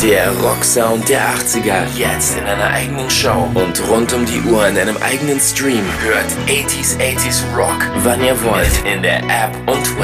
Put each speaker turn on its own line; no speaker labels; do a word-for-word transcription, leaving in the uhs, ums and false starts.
Der Rocksound der achtziger, jetzt in einer eigenen Show und rund um die Uhr in einem eigenen Stream. Hört achtziger achtziger Rock, wann ihr wollt, in der App und Web.